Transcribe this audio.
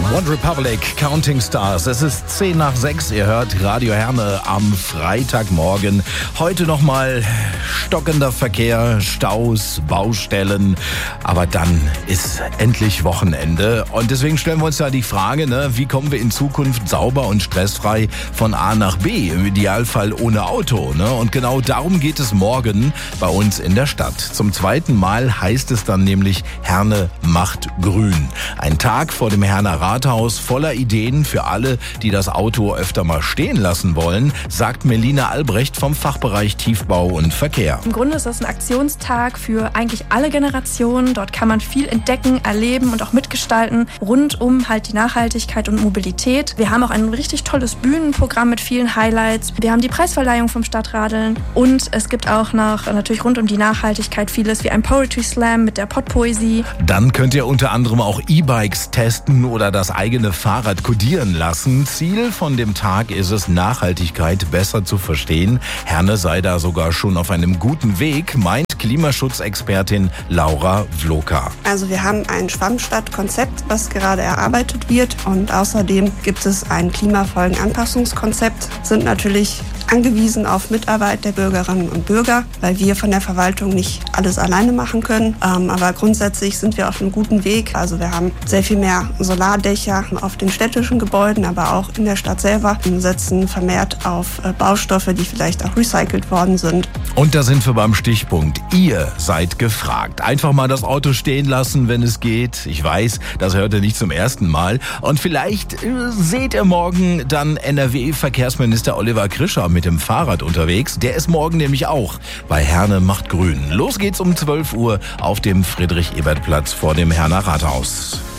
One Republic, Counting Stars. Es ist 5:10. Ihr hört Radio Herne am Freitagmorgen. Heute nochmal stockender Verkehr, Staus, Baustellen. Aber dann ist endlich Wochenende. Und deswegen stellen wir uns da die Frage, wie kommen wir in Zukunft sauber und stressfrei von A nach B? Im Idealfall ohne Auto. Und genau darum geht es morgen bei uns in der Stadt. Zum zweiten Mal heißt es dann nämlich Herne macht grün. Ein Tag vor dem Herner Rathaus voller Ideen für alle, die das Auto öfter mal stehen lassen wollen, sagt Melina Albrecht vom Fachbereich Tiefbau und Verkehr. Im Grunde ist das ein Aktionstag für eigentlich alle Generationen. Dort kann man viel entdecken, erleben und auch mitgestalten rund um halt die Nachhaltigkeit und Mobilität. Wir haben auch ein richtig tolles Bühnenprogramm mit vielen Highlights. Wir haben die Preisverleihung vom Stadtradeln und es gibt auch noch natürlich rund um die Nachhaltigkeit vieles wie ein Poetry Slam mit der Pottpoesie. Dann könnt ihr unter anderem auch E-Bikes testen oder das eigene Fahrrad kodieren lassen. Ziel von dem Tag ist es, Nachhaltigkeit besser zu verstehen. Herne sei da sogar schon auf einem guten Weg, meint Klimaschutzexpertin Laura Vloka. Also wir haben ein Schwammstadtkonzept, was gerade erarbeitet wird, und außerdem gibt es ein Klimafolgenanpassungskonzept, sind natürlich angewiesen auf Mitarbeit der Bürgerinnen und Bürger, weil wir von der Verwaltung nicht alles alleine machen können. Aber grundsätzlich sind wir auf einem guten Weg. Also wir haben sehr viel mehr Solardächer auf den städtischen Gebäuden, aber auch in der Stadt selber. Wir setzen vermehrt auf Baustoffe, die vielleicht auch recycelt worden sind. Und da sind wir beim Stichpunkt. Ihr seid gefragt. Einfach mal das Auto stehen lassen, wenn es geht. Ich weiß, das hört ihr nicht zum ersten Mal. Und vielleicht seht ihr morgen dann NRW-Verkehrsminister Oliver Krischer mit dem Fahrrad unterwegs. Der ist morgen nämlich auch bei Herne macht grün. Los geht's um 12 Uhr auf dem Friedrich-Ebert-Platz vor dem Herner Rathaus.